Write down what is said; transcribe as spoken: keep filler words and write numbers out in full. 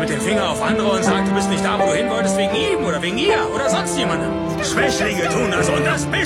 mit dem Finger auf andere und sagt, du bist nicht da, wo du hin wolltest, wegen ihm oder wegen ihr oder sonst jemandem. Schwächlinge tun das und das bist